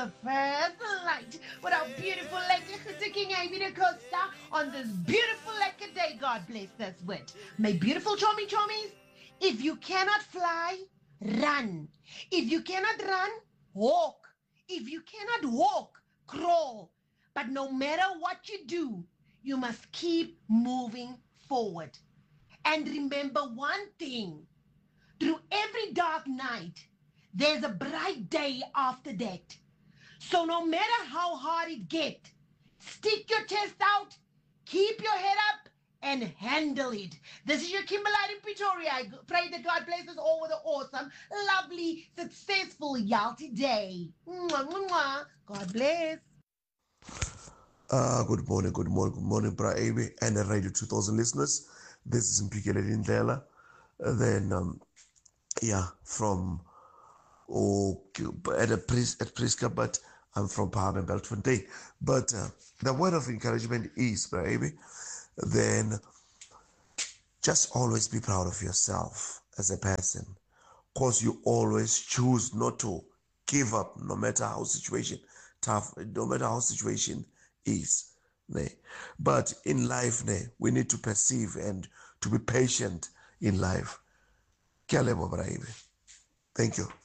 the first light with our beautiful lady King Amy da Costa on this beautiful lekker day God blessed us with. My beautiful chommies, if you cannot fly, run. If you cannot run, walk. If you cannot walk, crawl. But no matter what you do, you must keep moving forward. And remember one thing, through every dark night, there's a bright day after that. So no matter how hard it gets, stick your chest out, keep your head up, and handle it. This is your Kimberlite in Pretoria. I pray that God blesses all with an awesome, lovely, successful Yalti day. Mwah, mwah, mwah. God bless. Good morning, Bra Amy and the Radio 2000 listeners. This is Mpikele Lindlela. Then, from at Priska, but I'm from Palm and Beltfontein. But the word of encouragement is, Bra Amy, then just always be proud of yourself as a person, because you always choose not to give up, no matter how situation tough, no matter how situation is. But in life, we need to perceive and to be patient in life. Thank you.